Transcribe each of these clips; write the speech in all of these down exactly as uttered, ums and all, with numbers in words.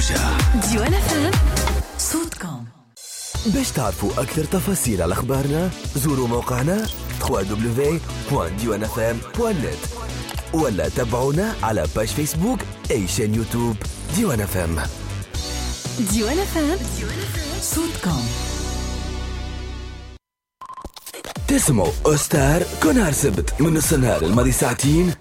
موجة ديوان اف ام صوتكم. باش تعرفوا أكثر تفاصيل على أخبارنا زوروا موقعنا دبليو دبليو دبليو دوت ديوان اف ام دوت نت ولا تابعونا على باج فيسبوك أي شان يوتيوب ديوان اف ام. ديوان اف ام صوتكم. تسمعوا أستار كل نهار سبت من نص النهار الماضي ساعتين.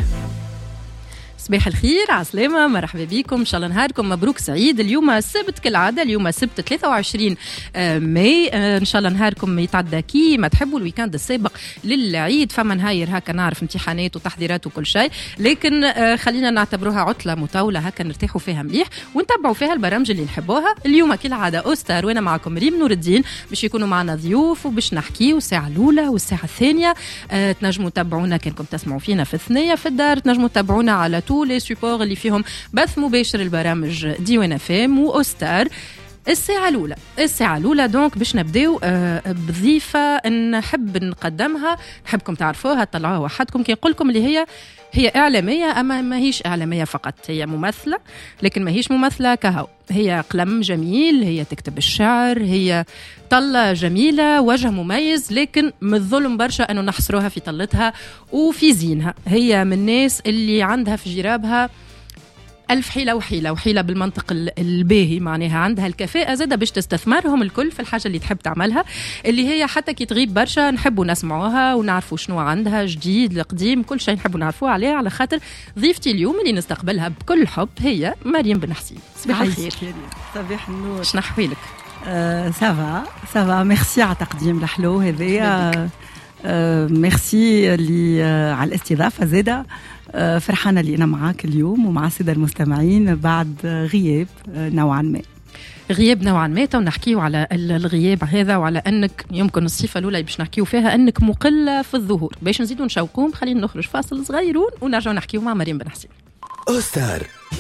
صباح الخير عسلامة، مرحبا بكم، إن شاء الله نهاركم مبروك سعيد. اليوم السبت كالعادة، اليوم السبت ثلاثة وعشرين ماي، إن شاء الله نهاركم يتعدى كي ما تحبوا. الويكاند السابق للعيد فما نهاير هكا نعرف امتحانات وتحضيرات وكل شيء، لكن خلينا نعتبروها عطلة مطولة هكا نرتاحوا فيها مليح ونتابعوا فيها البرامج اللي نحبوها. اليوم كالعادة أستار وأنا معكم ريم نور الدين، باش يكونوا معنا ضيوف وباش نحكيوا الساعة الأولى والساعة الثانية. أه تنجموا تتابعونا كانكم تسمعوا فينا في الثنية في الدار، تنجموا تتابعونا على لي سوبور اللي فيهم بث مباشر البرامج ديوان اف ام وأستار. الساعة الأولى الساعة الأولى دونك باش نبداو بضيفة نحب نقدمها، نحبكم تعرفوها تطلعوها وحدكم. كي نقولكم اللي هي هي إعلامية، أما ما هيش إعلامية فقط، هي ممثلة، لكن ما هيش ممثلة كهو، هي قلم جميل، هي تكتب الشعر، هي طلة جميلة، وجه مميز، لكن من الظلم برشا أنه نحصروها في طلتها وفي زينها. هي من الناس اللي عندها في جرابها ألف حيلة وحيلة وحيلة بالمنطق الباهي، معناها عندها الكفاءة زادة باش تستثمرهم الكل في الحاجة اللي تحب تعملها، اللي هي حتى كي تغيب برشا نحبوا نسمعوها ونعرفوا شنو عندها جديد القديم، كل شيء نحبوا نعرفوا عليها. على خاطر ضيفتي اليوم اللي نستقبلها بكل حب هي مريم بن حسين. صباح الخير. صباح النور. شنو أحوالك؟ آه سافا سافا ميرسي على تقديم الحلو هذايا. آه ميرسي اللي آه على الاستضافة زادة. آه فرحانة اللي أنا معاك اليوم ومع السادة المستمعين بعد غياب آه نوعا ما غياب نوعا ما تو نحكيو على الغياب هذا، وعلى أنك يمكن الصفة الأولى باش نحكيو فيها أنك مقلة في الظهور. باش نزيدوا نشوقوم، خلينا نخرج فاصل صغيرون ونرجع نحكيو مع مريم بن حسين. أستار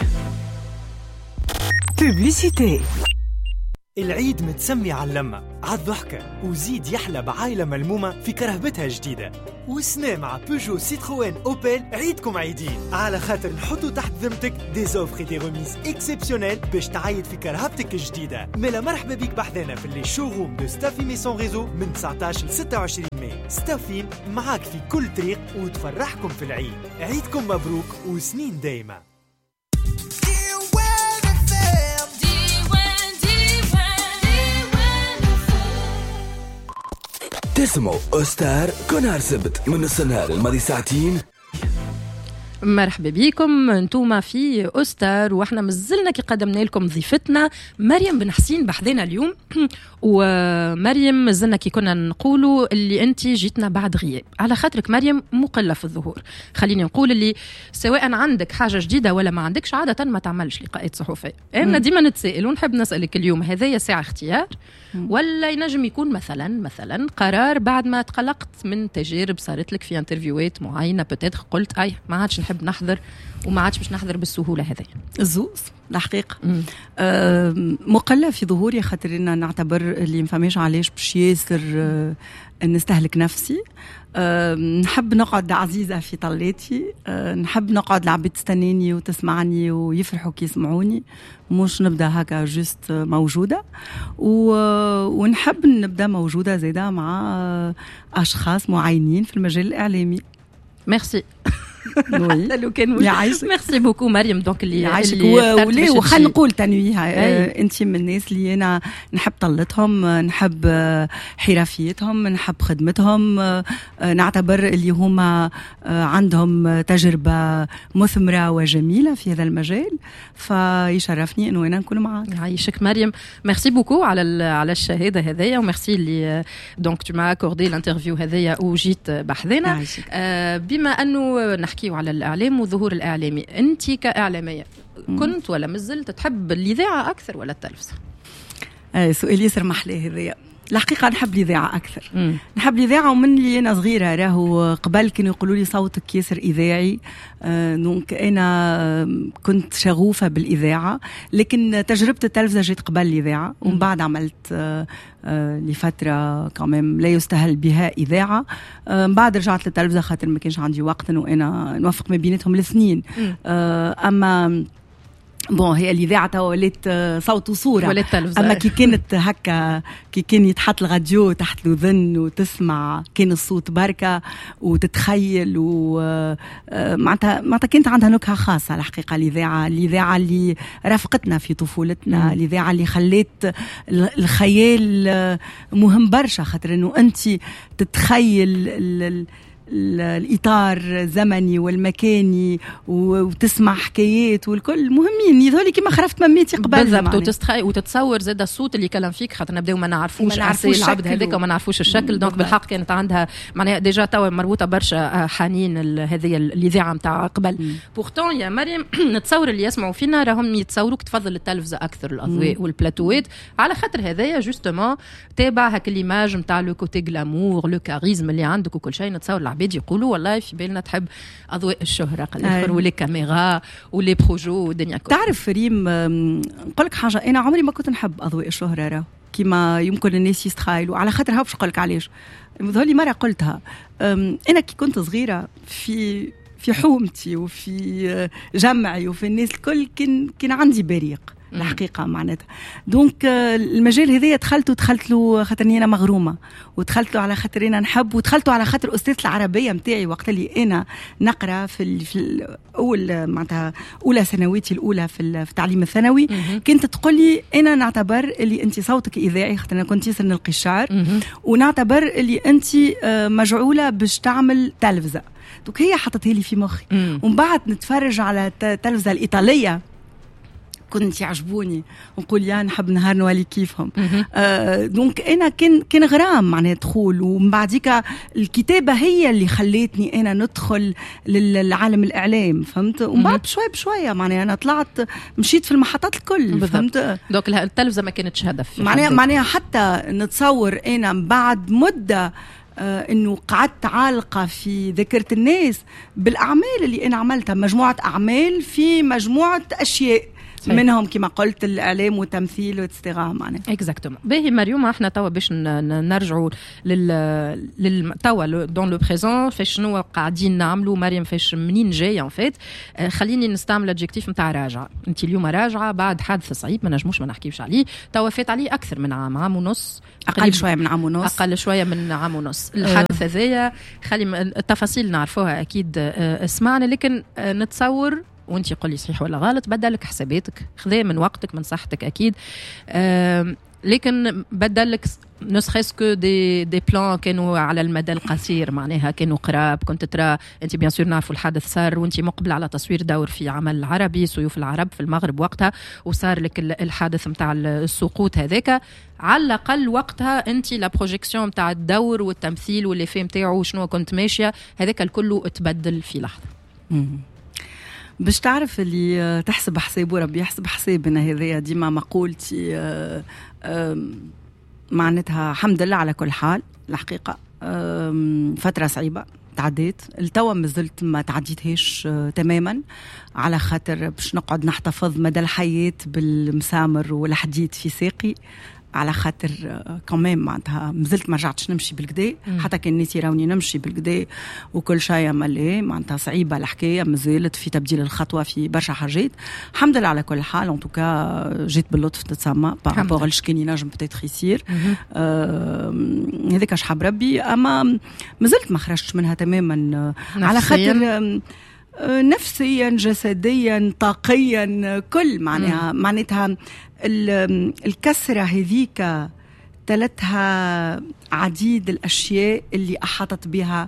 بوبليسيتي. العيد متسمي على اللمة، على الضحكة، وزيد يحلى بعائلة ملمومة في كرهبتها جديدة. والسنة مع بيجو سيتروين أوبل عيدكم عيدين، على خاطر نحطوا تحت ذمتك دي زوفر دي ريميز اكسبسيونيل باش تعيد في كرهبتك الجديدة. ملا مرحبا بيك بحذانا في اللي شوروم دو ستافي ميسون ريزو من تسعطاش ل ستة وعشرين ماي. ستافين معاك في كل طريق وتفرحكم في العيد. عيدكم مبروك وسنين دايما. تسمعوا أستار كل نهار سبت من نص النهار الماضي ساعتين. مرحبا بكم انتوما في أستار، واحنا مازلنا كي قدمنا لكم ضيفتنا مريم بن حسين بحذنا اليوم. ومريم مازلنا كي كنا نقولوا اللي انت جيتنا بعد غياب، على خاطرك مريم مقلة في الظهور. خليني نقول اللي سواء عندك حاجة جديدة ولا ما عندكش، عادة ما تعملش لقاءات صحفية. انا ديما نتسائل ونحب نسألك اليوم، هذايا ساعة اختيار ولا ينجم يكون مثلا مثلا قرار بعد ما تقلقت من تجارب صارت لك في انترفيوات معينة، بتاتر قلت اي ما عادش نحب نحضر وما عادش باش نحضر بالسهولة هذه؟ الزوز الحقيقة. آه مقلة في ظهوري خاطر إن نعتبر اللي مفهمش علاش باش ياسر آه نستهلك نفسي. أه نحب نقعد عزيزة في طلاتي. أه نحب نقعد العباد تستناني وتسمعني ويفرحوا كي يسمعوني، مش نبدأ هكا جست موجودة. ونحب نبدأ موجودة زيادة مع أشخاص معينين في المجال الإعلامي. ميرسي. لو كان ميرسي بوكو مريم. دونك اللي يعيشك وليه وخلينا نقول تنويها. آه انت من الناس اللي انا نحب طلتهم، نحب حرفيتهم، نحب خدمتهم. آه نعتبر اللي هما آه عندهم تجربه مثمره وجميله في هذا المجال، فيشرفني انه انا نكون معك. يعيشك مريم. ميرسي بوكو على على الشهاده هذيا، وميرسي اللي دونك تو ما اكوردي الانترفيو هذيا وجيت بحذنا. آه بما انه نحكيو على الإعلام وظهور الإعلامي، أنت كإعلامية كنت ولا مازلت تحب الإذاعة أكثر ولا التلفزة؟ آه سؤال ياسر محلاه هذايا. الحقيقة نحب الإذاعة أكثر. مم. نحب الإذاعة، ومن اللي أنا صغيرة راهو قبل كانوا يقولوا لي صوتك ياسر إذاعي. آه دونك أنا كنت شغوفة بالإذاعة، لكن تجربة التلفزة جيت قبل الإذاعة، ومن بعد عملت آه آه لفترة كمان لا يستهل بها إذاعة. آه بعد رجعت للتلفزة خاطر ما كانش عندي وقت إنه أنا نوفق ما بيناتهم الاثنين. آه أما بون هي الاذاعه توا ولات صوت وصوره، ولات تلفزه. اما كي كانت هكا، كي كان يتحط الراديو تحت الاذن وتسمع كان الصوت بركه وتتخيل، ومعناتها معناتها كانت عندها نكهه خاصه الحقيقه. الاذاعه الاذاعه اللي رافقتنا في طفولتنا، الاذاعه اللي خلت الخيال مهم برشا، خاطر انه انت تتخيل الإطار الزمني والمكاني وتسمع حكايات والكل مهمين يظهر كما خرفت مميتي قبل بالضبط، وتستخي وتتصور زاد الصوت اللي كلام فيك، خاطر نبداو ما نعرفوش عسى العبد هذاك وما نعرفوش الشكل. دونك بالحق كانت عندها معناها ديجا توا مربوطه برشا حنين هذه الاذاعه نتاع قبل. بورتون يا مريم نتصور اللي يسمعوا فينا راهم يتصوروك تفضل التلفزه اكثر الاضواء والبلاتوات، على خاطر هذايا جوستومون تابع هاك ليماج نتاع لو كوتي غلامور لو كاريزم اللي عندك وكل شيء. نتصور العباد يقولوا والله في بالنا تحب اضواء الشهره الاخر ولي كاميرا ولي بروجو والدنيا كلها. تعرف ريم نقول لك حاجه، انا عمري ما كنت نحب اضواء الشهره راه كيما يمكن الناس يستخايلوا، على خاطرها باش نقول لك علاش. ذولي مره قلتها، انا كي كنت صغيره في في حومتي وفي جمعي وفي الناس الكل كان كان عندي بريق الحقيقه معناتها. دونك المجال هذايا دخلت ودخلت له خاطرني انا مغرومه، ودخلت له على خاطر انا نحب، ودخلت على خاطر استاذ العربيه نتاعي وقت اللي انا نقرا في في الاول معناتها اولى سنواتي الاولى في التعليم الثانوي، كنت تقول لي انا نعتبر اللي انت صوتك اذاعي، خاطر انا كنت ياسر نلقي الشعر، ونعتبر اللي انت مجعوله باش تعمل تلفزه. دوك هي حطتها لي في مخي، ومن بعد نتفرج على التلفزه الايطاليه كنت يعجبوني ونقول يا نحب نهار نولي كيفهم. آه دونك انا كان كان غرام معناها دخول، ومن بعديك الكتابه هي اللي خلتني انا ندخل للعالم الاعلام، فهمت؟ ومن بعد بشويه بشويه معناها انا طلعت مشيت في المحطات الكل، فهمت؟ دونك التلفزه ما كانتش هدف معناها معناها حتى نتصور انا بعد مده آه انه قعدت عالقه في ذاكره الناس بالاعمال اللي انا عملتها، مجموعه اعمال في مجموعه اشياء صحيح. منهم كما قلت الاعلام والتمثيل والتستغاء معناها. اكزاكتومون. باهي مريوم، احنا توا باش نرجعوا لل لل توا دون لو بريزون فاش شنو قاعدين نعملوا. مريم فاش منين جايه ان فيت، خليني نستعمل الادجكتيف نتاع راجعه. انت اليوم راجعه بعد حادث صعيب ما نجموش ما نحكيوش عليه، توا فات عليه اكثر من عام، عام ونص، اقل شويه من عام ونص، اقل شويه من عام ونص. الحادث هذايا خلي التفاصيل نعرفوها اكيد اسمعنا، لكن نتصور وانت قل لي صحيح ولا غلط، بدلك حساباتك، خذا من وقتك من صحتك اكيد، لكن بدلك نسخسكو دي دي بلان كانوا على المدى القصير، معناها كانوا قراب. كنت ترى انت بيان سور نعرفوا الحدث صار وانت مقبل على تصوير دور في عمل عربي سيوف العرب في المغرب وقتها، وصار لك الحادث نتاع السقوط هذاك. على الاقل وقتها انت لا بروجيكسيون نتاع الدور والتمثيل واللي فيه نتاعو شنو كنت ماشيه، هذاك الكل تبدل في لحظه. مم. باش تعرف اللي تحسب حسابه ربي يحسب حسابنا، هذه ديما مقولتي. معناتها الحمد لله على كل حال. الحقيقة فترة صعيبة تعديت، التوا مازلت ما تعديتهاش تماما، على خاطر باش نقعد نحتفظ مدى الحياة بالمسامر والحديد في ساقي، على خاطر كمان معناتها مازلت ما رجعتش نمشي بالكدا، حتى كان الناس يراوني نمشي بالكدا وكل شيء ملي معناتها صعيبه الحكايه، مازالت في تبديل الخطوه في برشا حاجات. الحمد لله على كل حال. ان توكا جيت باللطف تتسمى بارابور لشكون ينجم بتاتر يصير، هذاك شحب ربي. اما مازلت ما خرجتش منها تماما، على خاطر نفسيا جسديا طاقيا كل معناها معناتها الكسرة هذيك تلتها عديد الأشياء اللي أحاطت بها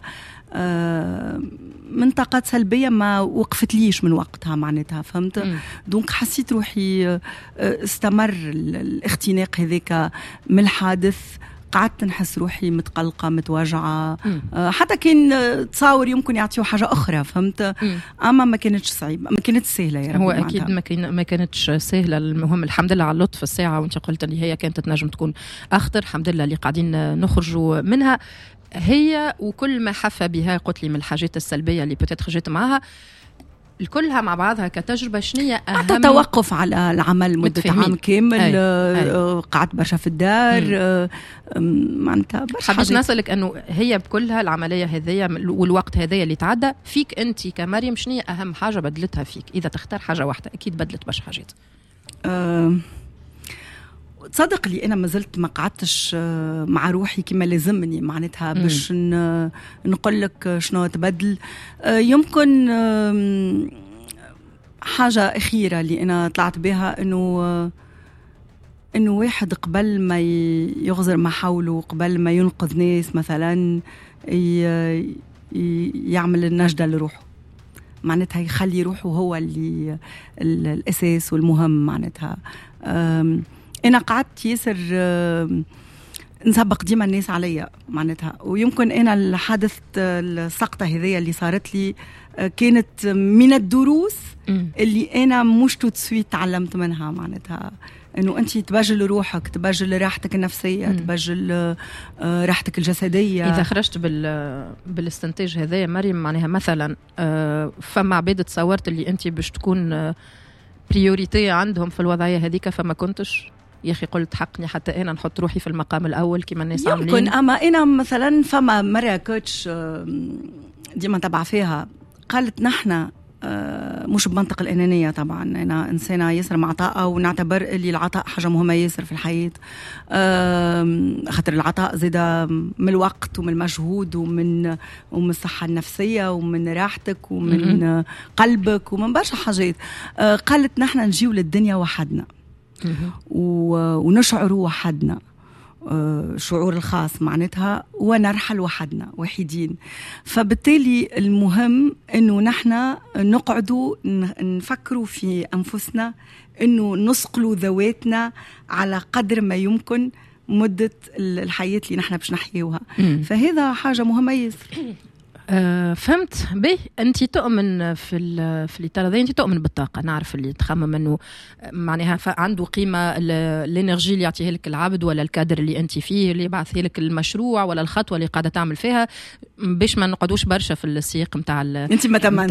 من طاقات سلبية ما وقفت ليش من وقتها معناتها، فهمت؟ دونك حسيت روحي استمر الاختناق هذيك من الحادث، قعدت نحس روحي متقلقة متوجعة، أه حتى كان تصاور يمكن يعطيو حاجة أخرى، فهمت؟ مم. أما ما كانتش صعيبة، ما كانت سهلة يا رب. هو أكيد ما, كان ما كانتش سهلة. المهم الحمد لله على اللطف الساعة، وانت قلت اللي هي كانت تنجم تكون أخطر، الحمد لله اللي قاعدين نخرجوا منها هي. وكل ما حفى بها قلت لي من الحاجات السلبية اللي بتتخرجت معها، الكلها مع بعضها كتجربة شنية أهم؟ توقف على العمل مدة عام كامل. أي. أي. قعدت برشا في الدار. معناتها برشا حبيت نسألك أنه هي بكلها العملية هذية والوقت هذية اللي تعدى فيك أنت كمريم شنية أهم حاجة بدلتها فيك؟ إذا تختار حاجة واحدة أكيد بدلت برشا حاجات. أه تصدق لي أنا ما زلت ما قعدتش مع روحي كما لازمني معناتها باش نقول لك شنو تبدل. يمكن حاجة أخيرة اللي أنا طلعت بها إنه إنه واحد قبل ما يغزر ما حوله قبل ما ينقذ ناس مثلا يعمل النجدة لروحه معناتها يخلي روحه هو اللي الأساس والمهم معناتها. أنا قعدت ياسر نسبق ديما الناس عليا معناتها ويمكن أنا الحادث السقطة هذية اللي صارت لي كانت من الدروس اللي أنا مش تسويت تعلمت منها معناتها إنه أنت تبجل روحك تبجل راحتك النفسية م. تبجل راحتك الجسدية. إذا خرجت بال بالاستنتاج هذا يا مريم معناها مثلا فما عباد تصورت اللي أنت باش تكون بريوريتي عندهم في الوضعية هذيك فما كنتش يا أخي قلت حقني حتى أنا نحط روحي في المقام الأول كما الناس عاملين. يمكن أما أنا مثلا فما مرة كوتش ديما تبع فيها قالت نحن مش بمنطق الأنانية طبعا أنا إنسانة ياسر معطاءة ونعتبر اللي العطاء حاجة مهمة ياسر في الحياة خاطر العطاء زيدا من الوقت ومن المجهود ومن ومن الصحة النفسية ومن راحتك ومن قلبك ومن برشا حاجات. قالت نحن نجيو للدنيا وحدنا ونشعروا وحدنا شعور الخاص معناتها ونرحل وحدنا وحيدين. فبالتالي المهم انه نحن نقعدوا نفكروا في انفسنا انه نصقلوا ذواتنا على قدر ما يمكن مدة الحياة اللي نحن باش نحيوها. فهذا حاجة مهمة ياسر. أه فهمت به. أنت تؤمن في في الإطار هذا، أنت تؤمن بالطاقة، نعرف اللي تخمم أنه معناها عنده قيمة الإنرجي اللي يعطيه لك العبد ولا الكادر اللي أنت فيه اللي يبعث لك المشروع ولا الخطوة اللي قاعدة تعمل فيها باش ما نقعدوش برشا في السياق متاع أنت ما تمنش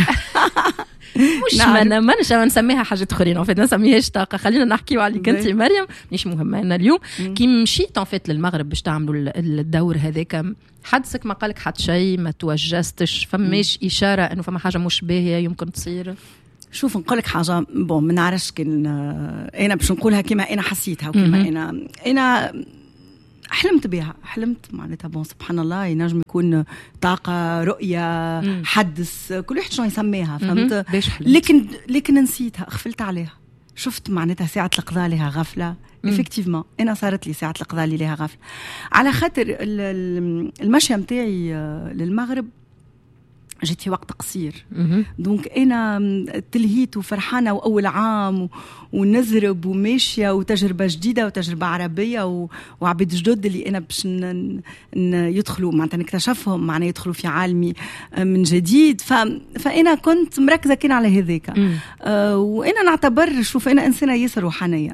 مش ما نمنش ما نسميها حاجة أخرين أو فيت نسميهاش طاقة. خلينا نحكيوا عليك أنت مريم مش مهمة أنا اليوم كي مشيت أو فيت للمغرب باش تعملوا الدور هذاك حدثك ما قالك حد شيء ما توجستش فماش إشارة أنه فما حاجة مش باهية يمكن تصير؟ شوف نقولك حاجة بون ما نعرفش كن أنا باش نقولها كما أنا حسيتها وكما أنا أنا حلمت بها حلمت معناتها بون سبحان الله ينجم يكون طاقة رؤية مم. حدث كل واحد شنو يسميها فهمت لكن لكن نسيتها غفلت عليها. شفت معناتها ساعة القضاء لها غفلة effectivement انا صارت لي ساعة القضاء اللي لها غفلة على خاطر المشي متاعي للمغرب جيت في وقت قصير دونك انا تلهيت وفرحانه واول عام ونزرب وماشيه وتجربه جديده وتجربه عربيه وعبيد جدد اللي انا باش يدخلوا معناتها نكتشفهم معناها يدخلوا في عالمي من جديد. فانا كنت مركزه كان على هذاك آه وانا نعتبر شوف انا انسانه ياسر روحانيه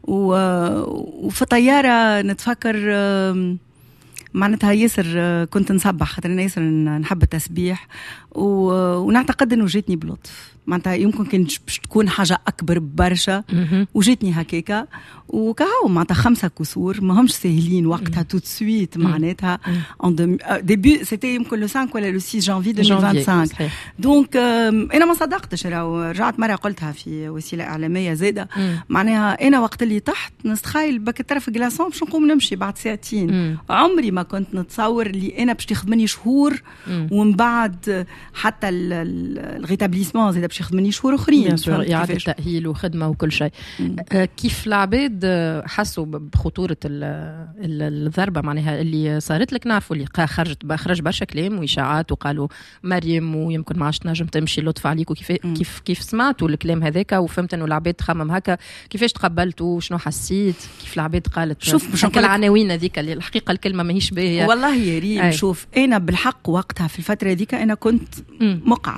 وفي طياره نتفكر آه معناتها ياسر كنت نصبح خاطر انا ياسر نحب التسبيح ونعتقد انه جاتني بلطف معناتها يمكن كان باش تكون حاجه اكبر برشا وجاتني هكاكا وكهو معناتها خمسه كسور ما همش سهلين وقتها تو سويت معناتها ان ديبي سيتي يمكن لو خمسة ولا لو ستة جانفي ألفين وخمسة وعشرين دونك انا ما صدقتش رجعت مره قلتها في وسيله اعلاميه زاده معناها انا وقت اللي طحت نستخيل بك طرف جلاسون باش نقوم نمشي بعد ساعتين عمري ما كنت نتصور اللي انا باش تاخذ مني شهور ومن بعد حتى الغيتابليسمون زاد باش ياخذ مني شهور اخرين اعاده تاهيل وخدمه وكل شيء. كيف العباد حسوا بخطوره الضربه معناها اللي صارت لك؟ نعرفوا اللي خرجت خرج برشا كلام واشاعات وقالوا مريم ويمكن ما عادش تنجم تمشي لطف عليك وكيف كيف كيف سمعتوا الكلام هذاك وفهمت انه العباد تخمم هكا كيفاش تقبلتوا شنو حسيت كيف العباد قالت شوف العناوين هذيك اللي الحقيقه الكلمه ماهيش باهيه والله يا ريم. شوف انا بالحق وقتها في الفتره هذيك انا كنت مقعده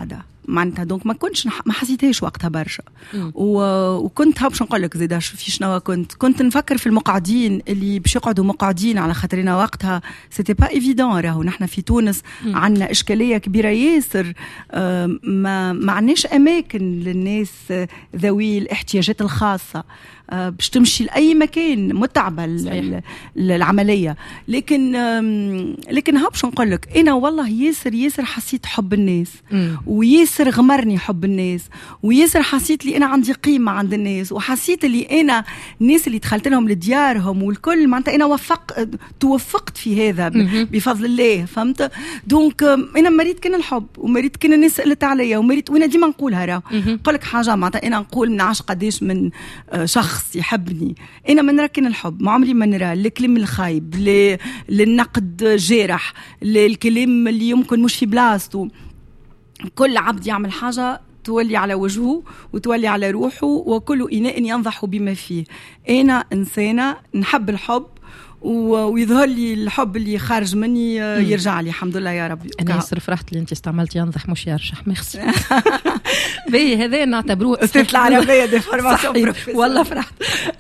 معناتها دونك ما كنتش ما حسيتهاش وقتها برشا. وكنت باش نقول لك زيد في شنو كنت كنت نفكر في المقعدين اللي باش يقعدوا مقعدين على خاطرنا وقتها سيتي با ايفيدون. راهو نحن في تونس عندنا اشكاليه كبيره ياسر، ما ما عندناش اماكن للناس ذوي الاحتياجات الخاصه باش تمشي لاي مكان، متعبه العمليه. لكن لكن ها باش نقول لك انا والله ياسر ياسر حسيت حب الناس، وياسر غمرني حب الناس، وياسر حسيت لي انا عندي قيمه عند الناس، وحسيت لي انا الناس اللي دخلت لهم لديارهم والكل معناتها انا وفق توفقت في هذا بفضل الله. فهمت؟ دونك انا مريت كان الحب، ومريت كان الناس سالت عليا، ومريت وانا ديما نقولها راه نقول لك حاجه معناتها انا نقول من عشق قديش من شخص يحبني، انا ما نركن الحب، ما عمري ما نرى الكلام الخايب، للنقد جارح، للكلام اللي يمكن مش في بلاصته. كل عبد يعمل حاجه تولي على وجهه وتولي على روحه، وكل إناء ينضح بما فيه. انا انسانه نحب الحب، ويظهر لي الحب اللي خارج مني يرجع لي الحمد لله يا ربي. انا ياسر فرحت اللي انت استعملت ينضح مش يرشح. ميرسي. باهي هذا نعتبروه استاذ العربيه دي فورماسيون. والله فرحت.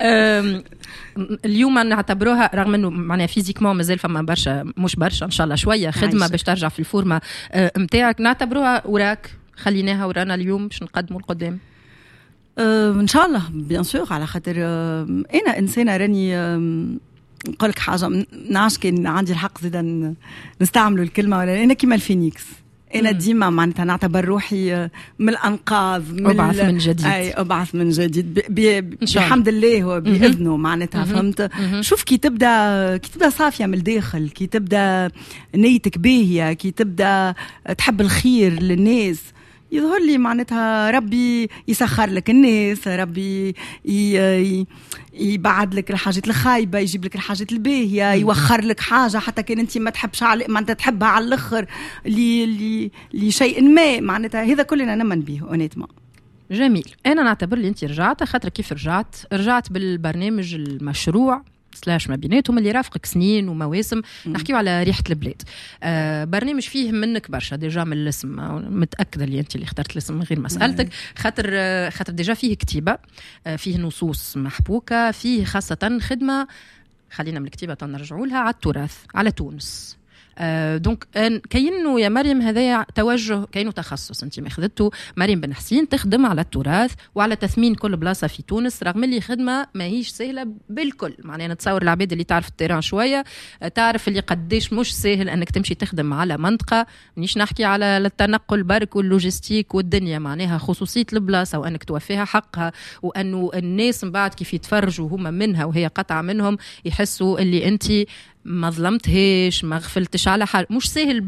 اليوم نعتبروها رغم انه معناها فيزيكمون مازال فما برشا، مش برشا ان شاء الله شويه خدمه باش ترجع في الفورمه نتاعك، نعتبروها وراك خليناها ورانا اليوم باش نقدموا القدام أه ان شاء الله بيان سور. على خاطر أه انا انسانه راني أه نقول لك حاجه، نعرفش كان عندي الحق زيدا نستعملوا الكلمه ولا انا كيما الفينيكس. انا ديما معناتها نعتبر روحي من الانقاذ، من ابعث من جديد. اي ابعث من جديد بحمد الله وباذنه معناتها. فهمت؟ شوف كي تبدا كي تبدا صافيه من الداخل، كي تبدا نيتك باهيه، كي تبدا تحب الخير للناس، يظهر لي معناتها ربي يسخر لك الناس، ربي يبعد لك الحاجات الخايبة، يجيب لك الحاجات الباهية، يوخر لك حاجة حتى كان انت ما تحبش على ما انت تحبها على الاخر لشيء ما. معناتها هذا كلنا نمن به اونيتما. جميل. انا نعتبر لي انت رجعت، خاطر كيف رجعت رجعت بالبرنامج المشروع سلاش ما بيناتهم اللي رافقك سنين ومواسم. نحكيو على ريحة البلاد. آه برنامج فيه منك برشا ديجا من الاسم، متأكدة اللي انت اللي اخترت الاسم من غير ما سألتك، خاطر آه خاطر ديجا فيه كتيبة، آه فيه نصوص محبوكة، فيه خاصة خدمة خلينا من الكتيبة نرجعوا لها على التراث، على تونس. آه دونك كأنه يا مريم هذا توجه، كأنه تخصص انت ما خذته مريم بن حسين تخدم على التراث وعلى تثمين كل بلاصه في تونس، رغم اللي خدمه ما هيش سهله بالكل. معناها نتصور العباد اللي تعرف التيران شويه تعرف اللي قديش مش سهل انك تمشي تخدم على منطقه، مانيش نحكي على التنقل برك واللوجستيك والدنيا، معناها خصوصيه البلاصه وانك توفيها حقها، وانه الناس من بعد كيف يتفرجوا هما منها وهي قطعه منهم يحسوا اللي انت ما ظلمتهاش، ما غفلتش على حال، مش سهل